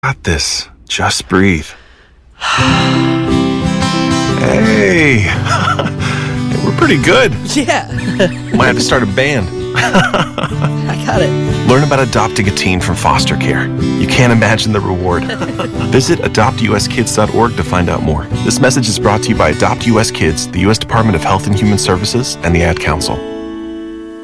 Got this. Just breathe. Hey, we're pretty good. Yeah. Might have to start a band. I got it. Learn about adopting a teen from foster care. You can't imagine the reward. Visit adoptuskids.org to find out more. This message is brought to you by Adopt US Kids, the U.S. Department of Health and Human Services, and the Ad Council.